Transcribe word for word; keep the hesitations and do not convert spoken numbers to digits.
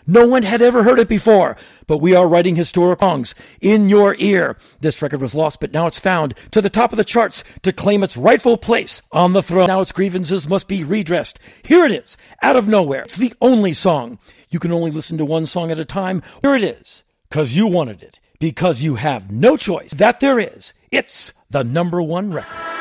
No one had ever heard it before, but we are writing historic songs in your ear. This record was lost, but now it's found to the top of the charts to claim its rightful place on the throne. Now its grievances must be redressed. Here it is, Out of Nowhere. It's the only song. You can only listen to one song at a time. Here it is, because you wanted it, because you have no choice. That there is. It's the number one record.